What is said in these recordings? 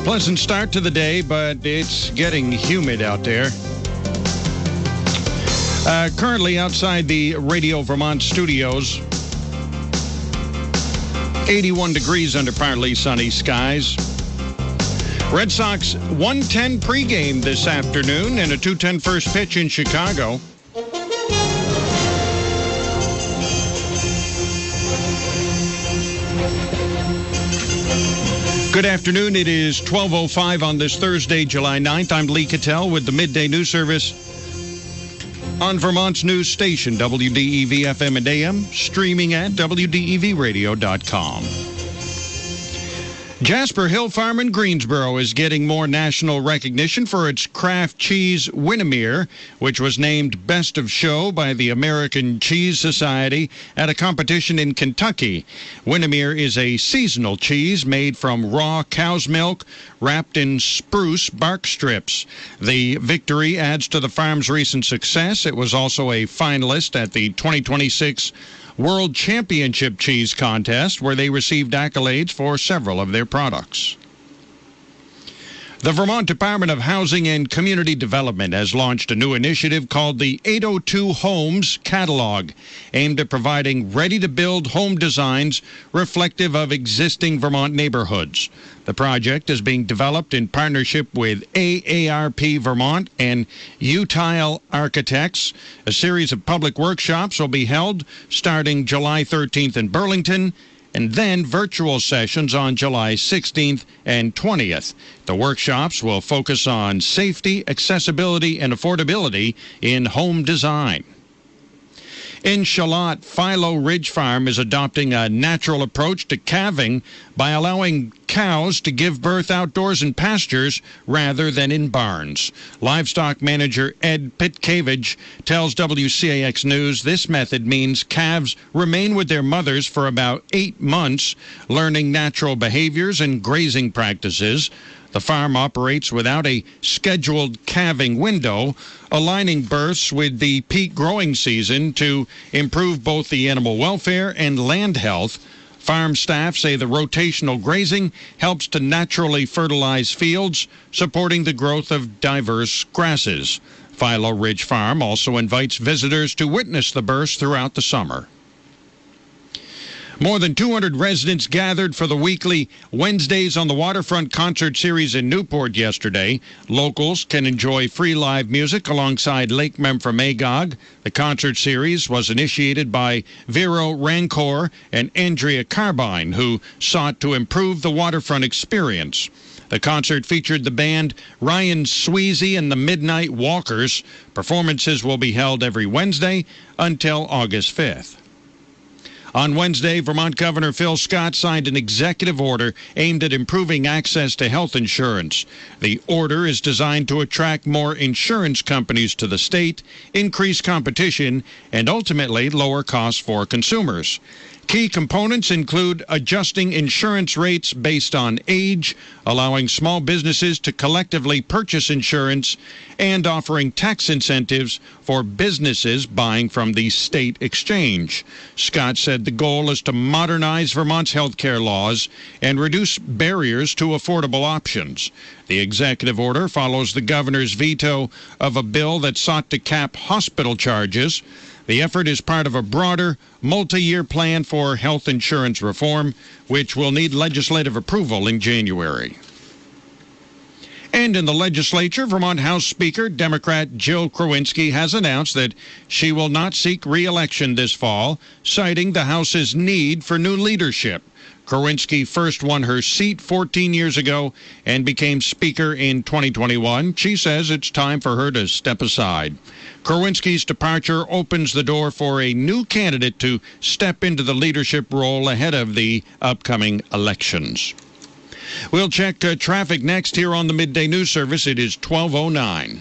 Pleasant start to the day, but it's getting humid out there. Currently outside the Radio Vermont studios, 81 degrees under partly sunny skies. Red Sox 1:10 pregame this afternoon and a 2:10 first pitch in Chicago. Good afternoon. It is 12:05 on this Thursday, July 9th. I'm Lee Cattell with the Midday News Service on Vermont's news station, WDEV FM and AM, streaming at WDEVradio.com. Jasper Hill Farm in Greensboro is getting more national recognition for its craft cheese, Winnimere, which was named Best of Show by the American Cheese Society at a competition in Kentucky. Winnimere is a seasonal cheese made from raw cow's milk wrapped in spruce bark strips. The victory adds to the farm's recent success. It was also a finalist at the 2026 World Championship Cheese Contest, where they received accolades for several of their products. The Vermont Department of Housing and Community Development has launched a new initiative called the 802 Homes Catalog, aimed at providing ready-to-build home designs reflective of existing Vermont neighborhoods. The project is being developed in partnership with AARP Vermont and Utile Architects. A series of public workshops will be held starting July 13th in Burlington, and then virtual sessions on July 16th and 20th. The workshops will focus on safety, accessibility, and affordability in home design. In Charlotte, Philo Ridge Farm is adopting a natural approach to calving by allowing cows to give birth outdoors in pastures rather than in barns. Livestock manager Ed Pitkavage tells WCAX News this method means calves remain with their mothers for about 8 months, learning natural behaviors and grazing practices. The farm operates without a scheduled calving window, aligning births with the peak growing season to improve both the animal welfare and land health. Farm staff say the rotational grazing helps to naturally fertilize fields, supporting the growth of diverse grasses. Philo Ridge Farm also invites visitors to witness the births throughout the summer. More than 200 residents gathered for the weekly Wednesdays on the Waterfront concert series in Newport yesterday. Locals can enjoy free live music alongside Lake Memphremagog. The concert series was initiated by Vero Rancor and Andrea Carbine, who sought to improve the waterfront experience. The concert featured the band Ryan Sweezy and the Midnight Walkers. Performances will be held every Wednesday until August 5th. On Wednesday, Vermont Governor Phil Scott signed an executive order aimed at improving access to health insurance. The order is designed to attract more insurance companies to the state, increase competition, and ultimately lower costs for consumers. Key components include adjusting insurance rates based on age, allowing small businesses to collectively purchase insurance, and offering tax incentives for businesses buying from the state exchange. Scott said the goal is to modernize Vermont's health care laws and reduce barriers to affordable options. The executive order follows the governor's veto of a bill that sought to cap hospital charges. The effort is part of a broader, multi-year plan for health insurance reform, which will need legislative approval in January. And in the legislature, Vermont House Speaker, Democrat Jill Krawinski, has announced that she will not seek re-election this fall, citing the House's need for new leadership. Krawinski first won her seat 14 years ago and became Speaker in 2021. She says it's time for her to step aside. Krawinski's departure opens the door for a new candidate to step into the leadership role ahead of the upcoming elections. We'll check traffic next here on the Midday News Service. It is 12:09.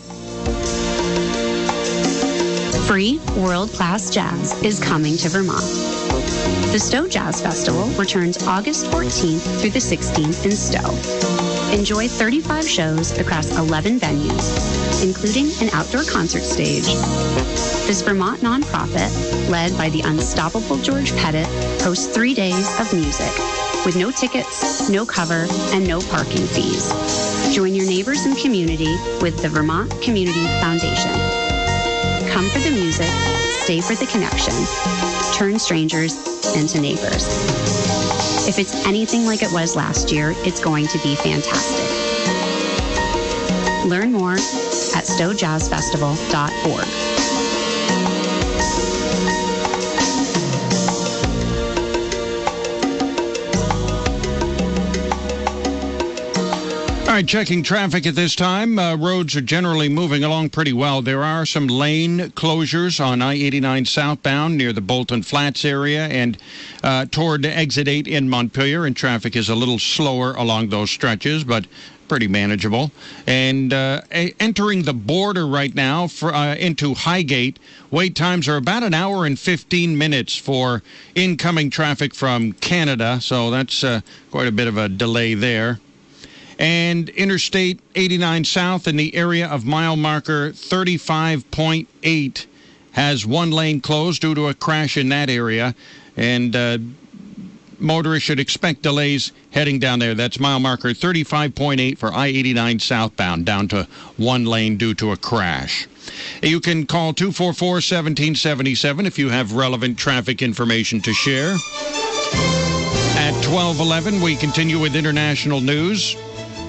Free world-class jazz is coming to Vermont. The Stowe Jazz Festival returns August 14th through the 16th in Stowe. Enjoy 35 shows across 11 venues, including an outdoor concert stage. This Vermont nonprofit, led by the unstoppable George Pettit, hosts 3 days of music, with no tickets, no cover, and no parking fees. Join your neighbors and community with the Vermont Community Foundation. Come for the music, stay for the connection, turn strangers into neighbors. If it's anything like it was last year, it's going to be fantastic. Learn more at stowjazzfestival.org. All right, checking traffic at this time. Roads are generally moving along pretty well. There are some lane closures on I-89 southbound near the Bolton Flats area and toward Exit 8 in Montpelier, and traffic is a little slower along those stretches, but pretty manageable. And entering the border right now into Highgate, wait times are about an hour and 15 minutes for incoming traffic from Canada, so that's quite a bit of a delay there. And Interstate 89 South in the area of mile marker 35.8 has one lane closed due to a crash in that area, and motorists should expect delays heading down there. That's mile marker 35.8 for I-89 southbound, down to one lane due to a crash. You can call 244-1777 if you have relevant traffic information to share. At 12:11, we continue with international news.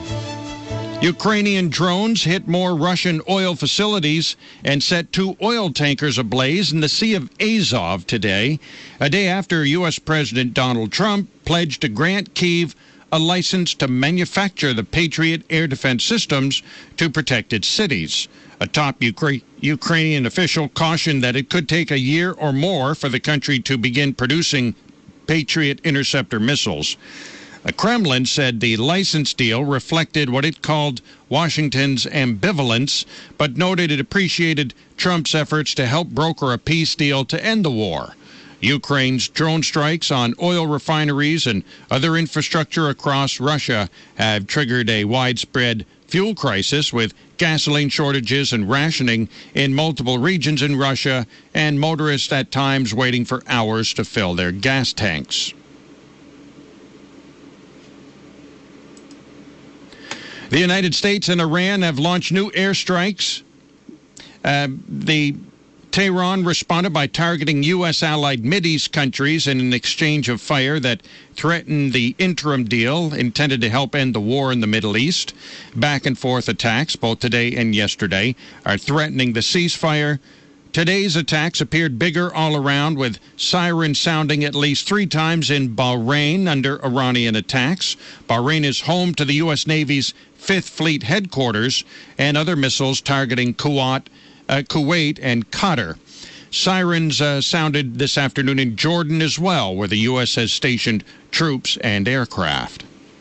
Ukrainian drones hit more Russian oil facilities and set 2 oil tankers ablaze in the Sea of Azov today, a day after U.S. President Donald Trump pledged to grant Kyiv a license to manufacture the Patriot air defense systems to protect its cities. A top Ukrainian official cautioned that it could take a year or more for the country to begin producing Patriot interceptor missiles. The Kremlin said the license deal reflected what it called Washington's ambivalence, but noted it appreciated Trump's efforts to help broker a peace deal to end the war. Ukraine's drone strikes on oil refineries and other infrastructure across Russia have triggered a widespread fuel crisis, with gasoline shortages and rationing in multiple regions in Russia, and motorists at times waiting for hours to fill their gas tanks. The United States and Iran have launched new airstrikes. Tehran responded by targeting U.S. allied Mideast countries in an exchange of fire that threatened the interim deal intended to help end the war in the Middle East. Back-and-forth attacks, both today and yesterday, are threatening the ceasefire. Today's attacks appeared bigger all around, with sirens sounding at least 3 times in Bahrain under Iranian attacks. Bahrain is home to the U.S. Navy's 5th Fleet headquarters, and other missiles targeting Kuwait and Qatar. Sirens sounded this afternoon in Jordan as well, where the U.S. has stationed troops and aircraft.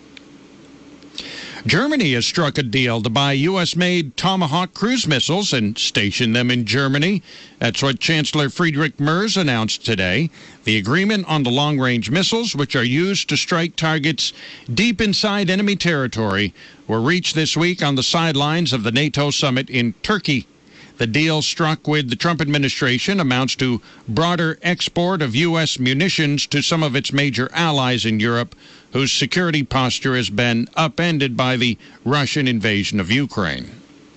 Germany has struck a deal to buy U.S.-made Tomahawk cruise missiles and station them in Germany. That's what Chancellor Friedrich Merz announced today. The agreement on the long-range missiles, which are used to strike targets deep inside enemy territory, were reached this week on the sidelines of the NATO summit in Turkey. The deal struck with the Trump administration amounts to broader export of U.S. munitions to some of its major allies in Europe, whose security posture has been upended by the Russian invasion of Ukraine.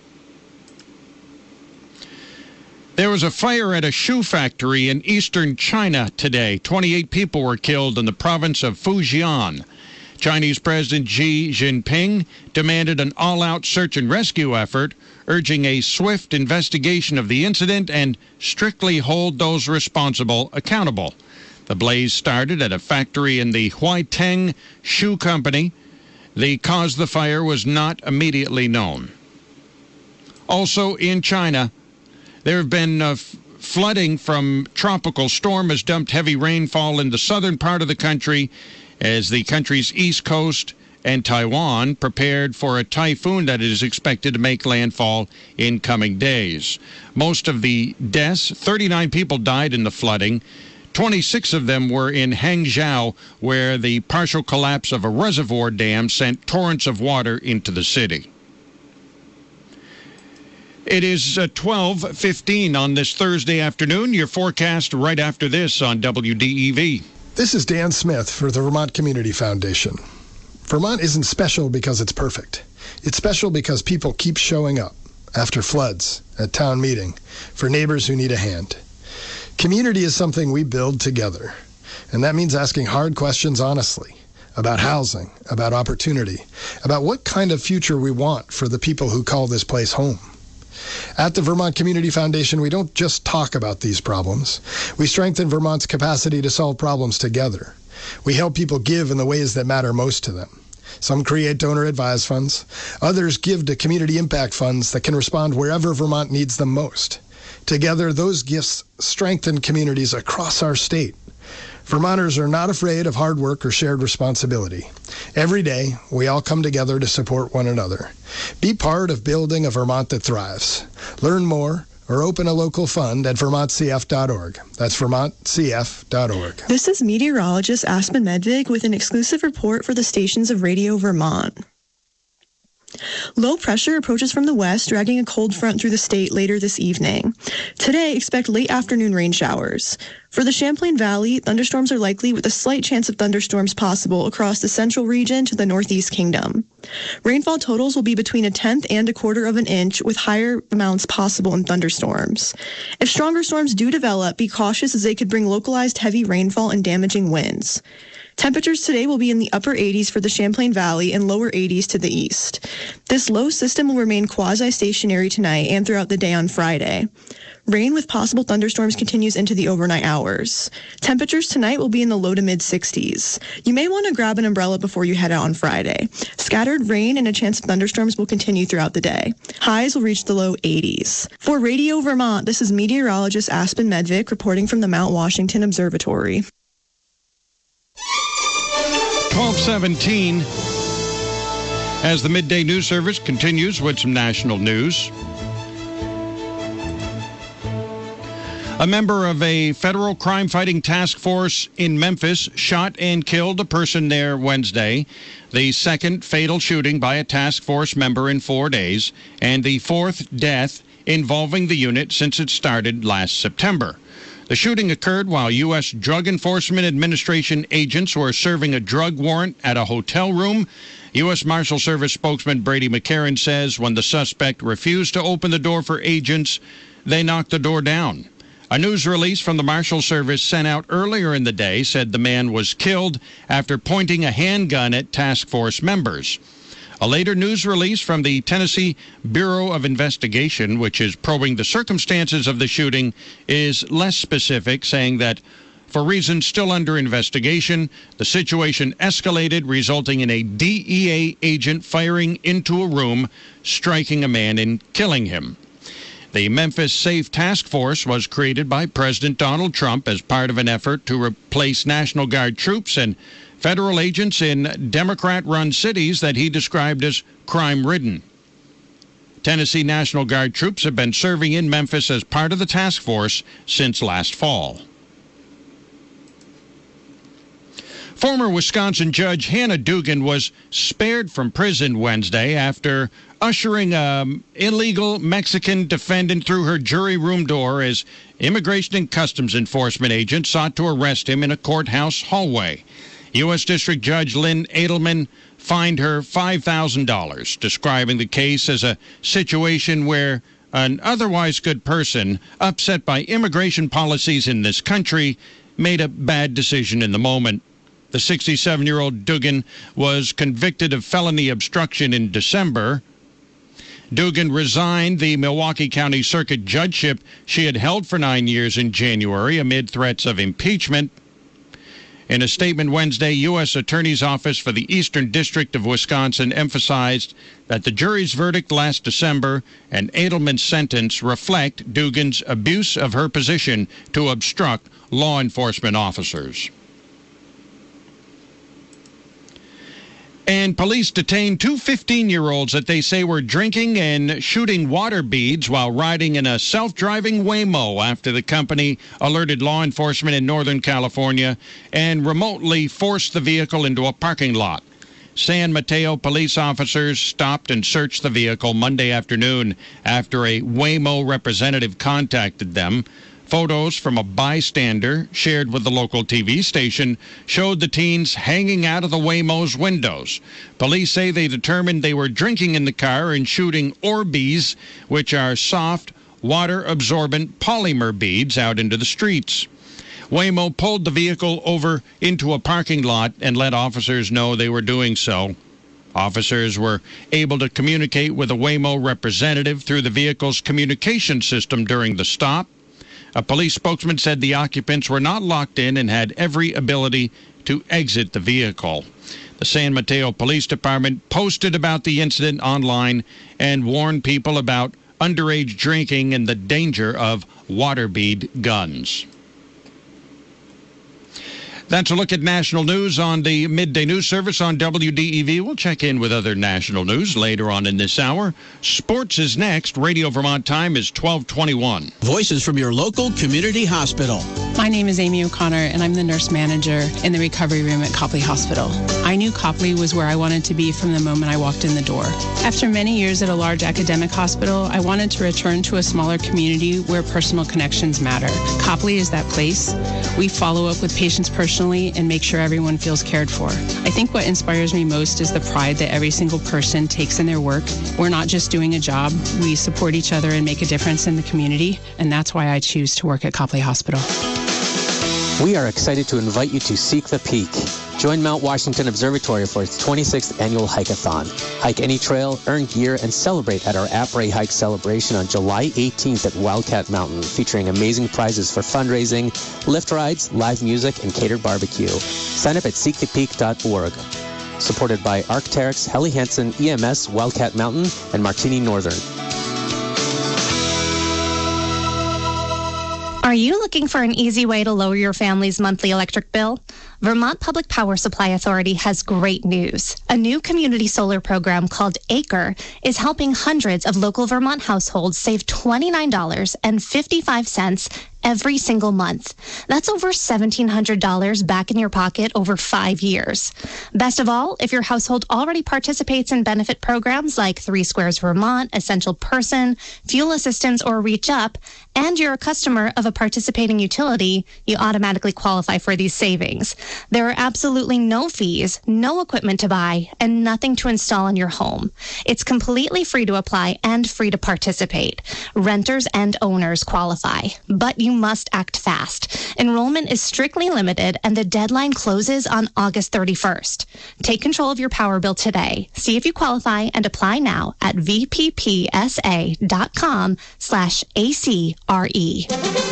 There was a fire at a shoe factory in eastern China today. 28 people were killed in the province of Fujian. Chinese President Xi Jinping demanded an all-out search and rescue effort, urging a swift investigation of the incident and strictly hold those responsible accountable. The blaze started at a factory in the Huaiteng Shoe Company. The cause of the fire was not immediately known. Also in China, there have been flooding from tropical storm has dumped heavy rainfall in the southern part of the country, as the country's east coast and Taiwan prepared for a typhoon that is expected to make landfall in coming days. Most of the deaths, 39 people died in the flooding. 26 of them were in Hangzhou, where the partial collapse of a reservoir dam sent torrents of water into the city. It is 12:15 on this Thursday afternoon. Your forecast right after this on WDEV. This is Dan Smith for the Vermont Community Foundation. Vermont isn't special because it's perfect. It's special because people keep showing up after floods, at town meeting, for neighbors who need a hand. Community is something we build together, and that means asking hard questions honestly about housing, about opportunity, about what kind of future we want for the people who call this place home. At the Vermont Community Foundation, we don't just talk about these problems. We strengthen Vermont's capacity to solve problems together. We help people give in the ways that matter most to them. Some create donor-advised funds. Others give to community impact funds that can respond wherever Vermont needs them most. Together, those gifts strengthen communities across our state. Vermonters are not afraid of hard work or shared responsibility. Every day, we all come together to support one another. Be part of building a Vermont that thrives. Learn more or open a local fund at vermontcf.org. That's vermontcf.org. This is meteorologist Aspen Medvig with an exclusive report for the stations of Radio Vermont. Low pressure approaches from the west, dragging a cold front through the state later this evening. Today, expect late afternoon rain showers. For the Champlain Valley, thunderstorms are likely with a slight chance of thunderstorms possible across the central region to the northeast kingdom. Rainfall totals will be between 1/10 and 1/4 of an inch, with higher amounts possible in thunderstorms. If stronger storms do develop, be cautious as they could bring localized heavy rainfall and damaging winds. Temperatures today will be in the upper 80s for the Champlain Valley and lower 80s to the east. This low system will remain quasi-stationary tonight and throughout the day on Friday. Rain with possible thunderstorms continues into the overnight hours. Temperatures tonight will be in the low to mid-60s. You may want to grab an umbrella before you head out on Friday. Scattered rain and a chance of thunderstorms will continue throughout the day. Highs will reach the low 80s. For Radio Vermont, this is meteorologist Aspen Medvig reporting from the Mount Washington Observatory. 12:17 as the midday news service continues with some national news. A member of a federal crime-fighting task force in Memphis shot and killed a person there Wednesday, the second fatal shooting by a task force member in 4 days, and the fourth death involving the unit since it started last September. The shooting occurred while U.S. Drug Enforcement Administration agents were serving a drug warrant at a hotel room. U.S. Marshal Service spokesman Brady McCarran says when the suspect refused to open the door for agents, they knocked the door down. A news release from the Marshal Service sent out earlier in the day said the man was killed after pointing a handgun at task force members. A later news release from the Tennessee Bureau of Investigation, which is probing the circumstances of the shooting, is less specific, saying that for reasons still under investigation, the situation escalated, resulting in a DEA agent firing into a room, striking a man and killing him. The Memphis Safe Task Force was created by President Donald Trump as part of an effort to replace National Guard troops and federal agents in Democrat-run cities that he described as crime-ridden. Tennessee National Guard troops have been serving in Memphis as part of the task force since last fall. Former Wisconsin Judge Hannah Dugan was spared from prison Wednesday after ushering an illegal Mexican defendant through her jury room door as Immigration and Customs Enforcement agents sought to arrest him in a courthouse hallway. U.S. District Judge Lynn Edelman fined her $5,000, describing the case as a situation where an otherwise good person, upset by immigration policies in this country, made a bad decision in the moment. The 67-year-old Dugan was convicted of felony obstruction in December. Dugan resigned the Milwaukee County Circuit judgeship she had held for 9 years in January amid threats of impeachment. In a statement Wednesday, U.S. Attorney's Office for the Eastern District of Wisconsin emphasized that the jury's verdict last December and Edelman's sentence reflect Dugan's abuse of her position to obstruct law enforcement officers. And police detained two 15-year-olds that they say were drinking and shooting water beads while riding in a self-driving Waymo after the company alerted law enforcement in Northern California and remotely forced the vehicle into a parking lot. San Mateo police officers stopped and searched the vehicle Monday afternoon after a Waymo representative contacted them. Photos from a bystander shared with the local TV station showed the teens hanging out of the Waymo's windows. Police say they determined they were drinking in the car and shooting Orbeez, which are soft, water-absorbent polymer beads, out into the streets. Waymo pulled the vehicle over into a parking lot and let officers know they were doing so. Officers were able to communicate with a Waymo representative through the vehicle's communication system during the stop. A police spokesman said the occupants were not locked in and had every ability to exit the vehicle. The San Mateo Police Department posted about the incident online and warned people about underage drinking and the danger of water bead guns. That's a look at national news on the Midday News Service on WDEV. We'll check in with other national news later on in this hour. Sports is next. Radio Vermont time is 12:21. Voices from your local community hospital. My name is Amy O'Connor, and I'm the nurse manager in the recovery room at Copley Hospital. I knew Copley was where I wanted to be from the moment I walked in the door. After many years at a large academic hospital, I wanted to return to a smaller community where personal connections matter. Copley is that place. We follow up with patients personally and make sure everyone feels cared for. I think what inspires me most is the pride that every single person takes in their work. We're not just doing a job. We support each other and make a difference in the community, and that's why I choose to work at Copley Hospital. We are excited to invite you to Seek the Peak. Join Mount Washington Observatory for its 26th annual hike-a-thon. Hike any trail, earn gear, and celebrate at our Après Hike celebration on July 18th at Wildcat Mountain, featuring amazing prizes for fundraising, lift rides, live music, and catered barbecue. Sign up at seekthepeak.org. Supported by Arc'teryx, Helly Hansen, EMS, Wildcat Mountain, and Martini Northern. Are you looking for an easy way to lower your family's monthly electric bill? Vermont Public Power Supply Authority has great news. A new community solar program called ACRE is helping hundreds of local Vermont households save $29.55 every single month. That's over $1,700 back in your pocket over 5 years. Best of all, if your household already participates in benefit programs like 3 Squares Vermont, Essential Person, Fuel Assistance, or Reach Up, and you're a customer of a participating utility, you automatically qualify for these savings. There are absolutely no fees, no equipment to buy, and nothing to install in your home. It's completely free to apply and free to participate. Renters and owners qualify, but you must act fast. Enrollment is strictly limited, and the deadline closes on August 31st. Take control of your power bill today. See if you qualify and apply now at vppsa.com/ACRE.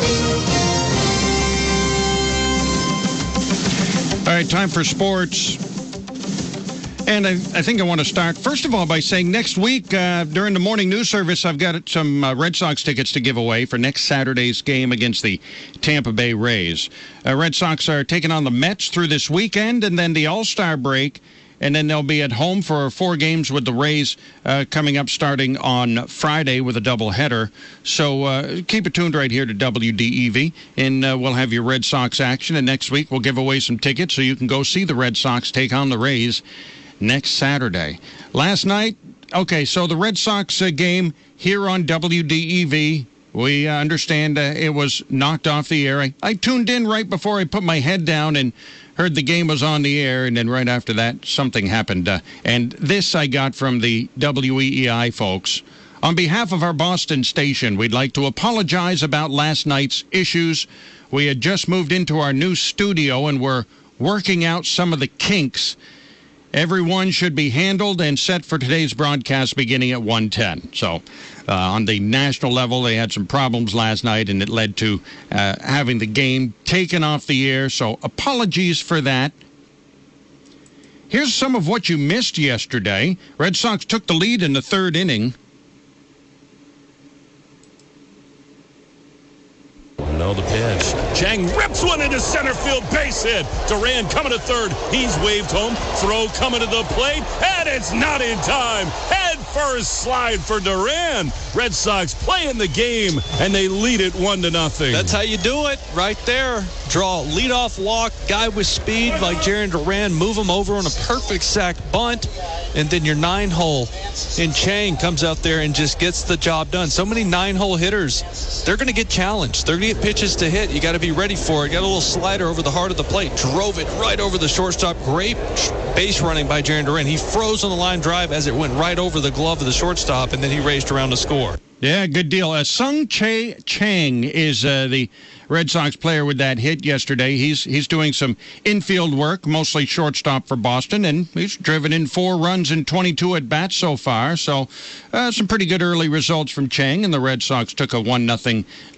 All right, time for sports. And I think I want to start, first of all, by saying next week during the morning news service, I've got some Red Sox tickets to give away for next Saturday's game against the Tampa Bay Rays. Red Sox are taking on the Mets through this weekend and then the All-Star break. And then they'll be at home for 4 games with the Rays coming up starting on Friday with a doubleheader. So keep it tuned right here to WDEV, and we'll have your Red Sox action. And next week we'll give away some tickets so you can go see the Red Sox take on the Rays next Saturday. Last night, okay, so the Red Sox game here on WDEV, we understand it was knocked off the air. I tuned in right before I put my head down and heard the game was on the air, and then right after that, something happened. And this I got from the WEEI folks. On behalf of our Boston station, we'd like to apologize about last night's issues. We had just moved into our new studio, and we're working out some of the kinks. Everyone should be handled and set for today's broadcast beginning at 1:10. So on the national level, they had some problems last night, and it led to having the game taken off the air. So apologies for that. Here's some of what you missed yesterday. Red Sox took the lead in the 3rd inning. No, the pitch. Chang rips one into center field, base hit. Duran coming to 3rd. He's waved home. Throw coming to the plate, and it's not in time. Head first slide for Duran. Red Sox playing the game, and they lead it 1-0. That's how you do it, right there. Draw a leadoff walk, guy with speed like Jarren Duran, move him over on a perfect sack bunt, and then your 9-hole. And Chang comes out there and just gets the job done. So many 9-hole hitters, they're going to get challenged. They're going to get pitched pitches to hit. You got to be ready for it. Got a little slider over the heart of the plate. Drove it right over the shortstop. Great base running by Jarren Duran. He froze on the line drive as it went right over the glove of the shortstop, and then he raced around to score. Yeah, good deal. Sung-Chae Chang is the Red Sox player with that hit yesterday. He's doing some infield work, mostly shortstop for Boston, and he's driven in 4 runs in 22 at-bats so far. So some pretty good early results from Chang, and the Red Sox took a 1-0